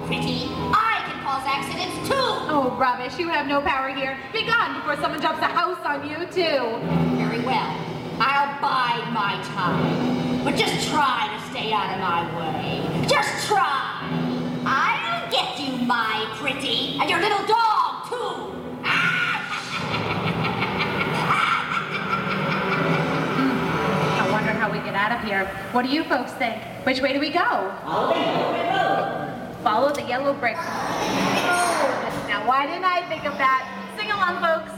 pretty. I can cause accidents too. Oh, rubbish. You have no power here. Be gone before someone drops a house on you, too. Very well. I'll bide my time. But just try to stay out of my way. Just try. I'll get you, my pretty. And your little dog, too. I wonder how we get out of here. What do you folks think? Which way do we go? Follow the yellow brick. Now, why didn't I think of that? Sing along, folks.